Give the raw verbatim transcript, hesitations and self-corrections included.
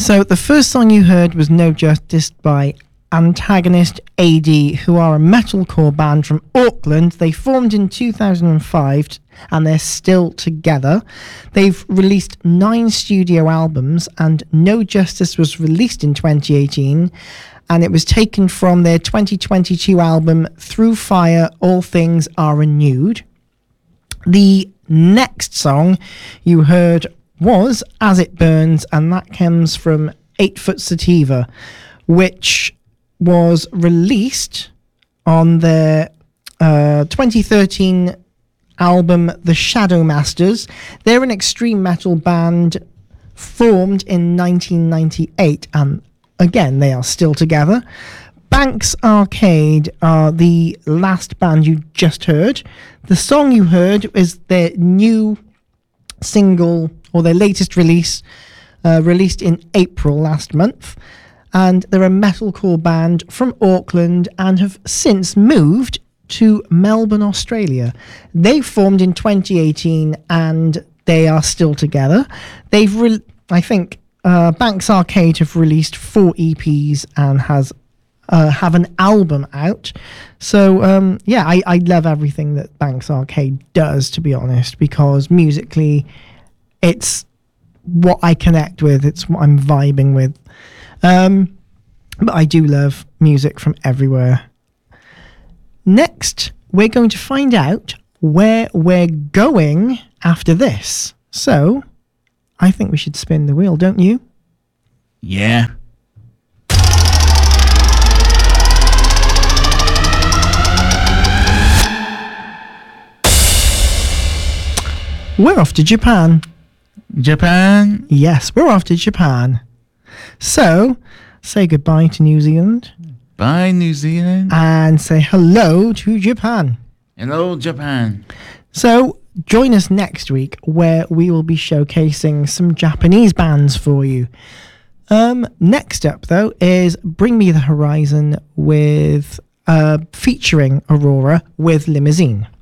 So the first song you heard was No Justice by Antagonist A D, who are a metalcore band from Auckland. They formed in two thousand five and they're still together. They've released nine studio albums, and No Justice was released in twenty eighteen, and it was taken from their twenty twenty-two album Through Fire All Things Are Renewed. The next song you heard was As It Burns, and that comes from Eight Foot Sativa, which was released on their uh, twenty thirteen album The Shadow Masters. They're an extreme metal band formed in nineteen ninety-eight, and again they are still together. Banks Arcade are the last band you just heard. The song you heard is their new single, or their latest release, uh, released in April last month. And they're a metalcore band from Auckland and have since moved to Melbourne, Australia. They formed in twenty eighteen and they are still together. They've, re- I think, uh, Banks Arcade have released four E Ps and has uh, have an album out. So um, yeah, I, I love everything that Banks Arcade does, to be honest, because musically, it's what I connect with. It's what I'm vibing with. Um, but I do love music from everywhere. Next, we're going to find out where we're going after this. So, I think we should spin the wheel, don't you? Yeah. We're off to Japan. Japan? Yes, we're off to Japan. So, say goodbye to New Zealand. Bye, New Zealand. And say hello to Japan. Hello, Japan. So, join us next week where we will be showcasing some Japanese bands for you. Um, next up, though, is Bring Me the Horizon with uh, featuring Aurora with Limousine.